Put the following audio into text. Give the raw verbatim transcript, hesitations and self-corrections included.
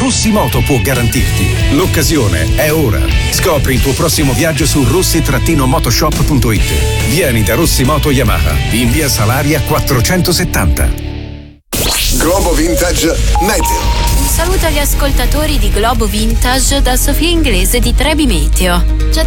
Rossi Moto può garantirti. L'occasione è ora. Scopri il tuo prossimo viaggio su rossi motoshop punto it. Vieni da Rossi Moto Yamaha, in via Salaria quattrocentosettanta. Globo Vintage Meteo. Un saluto agli ascoltatori di Globo Vintage da Sofia Inglese di Trebi Meteo. Già